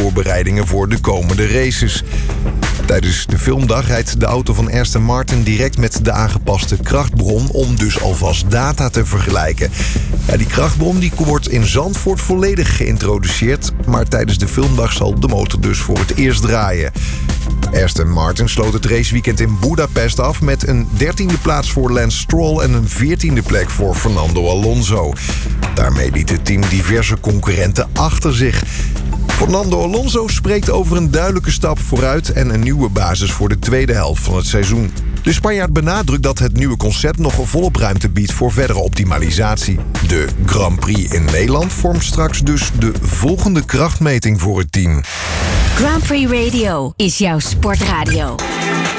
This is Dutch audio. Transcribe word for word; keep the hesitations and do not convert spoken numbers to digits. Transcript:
voorbereidingen voor de komende races. Tijdens de filmdag rijdt de auto van Aston Martin direct met de aangepaste krachtbron om dus alvast data te vergelijken. Ja, die krachtbron die wordt in Zandvoort volledig geïntroduceerd, maar tijdens de filmdag zal de motor dus voor het eerst draaien. Aston Martin sloot het raceweekend in Budapest af met een dertiende plaats voor Lance Stroll en een veertiende plek voor Fernando Alonso. Daarmee liet het team diverse concurrenten achter zich. Fernando Alonso spreekt over een duidelijke stap vooruit en een nieuwe basis voor de tweede helft van het seizoen. De Spanjaard benadrukt dat het nieuwe concept nog volop ruimte biedt voor verdere optimalisatie. De Grand Prix in Nederland vormt straks dus de volgende krachtmeting voor het team. Grand Prix Radio is jouw sportradio.